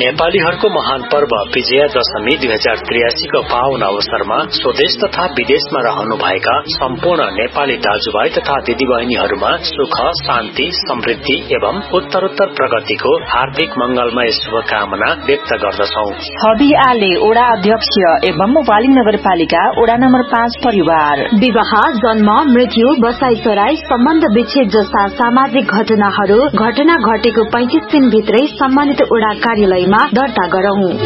नेपालीहरूको महान पर्व विजयादशमी 2083 को पावन अवसरमा स्वदेश तथा विदेशमा रहनुभएका सम्पूर्ण नेपाली दाजुभाइ तथा दिदीबहिनीहरूमा सुख, शान्ति, समृद्धि एवं उत्तरोत्तर प्रगतिको हार्दिक मंगलमय शुभकामना व्यक्त गर्दछौं। छवि आले ओडा अध्यक्ष एवं वाली नगरपालिका ओडा नम्बर 5 परिवार। विवाह, जन्म, मृत्यु, बसाइसराई, सम्बन्ध विच्छेद जस्ता सामाजिक घटना घटेको 35 दिन भित्रै सम्मानित ओडा कार्यालयमा दर्ता गरौं।